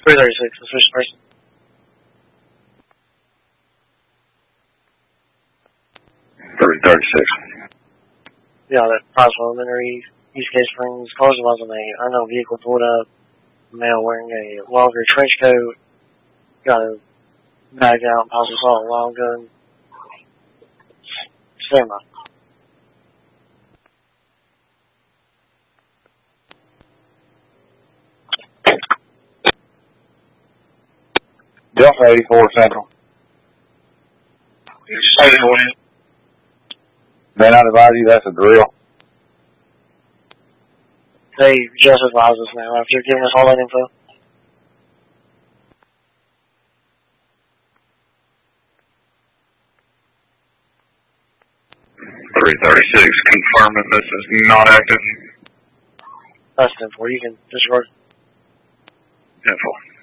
336, the switch person. Yeah, that Roswell Elementary, East Case Springs, cars was on a unknown vehicle pulled up, a male wearing a longer trench coat, got a bag out, possibly saw a long gun. Stand by. Delta 84 Central. May not advise you that's a drill. They just advised us now after giving us all that info. Confirming this is not active. That's 10-4. You can disregard. 10-4.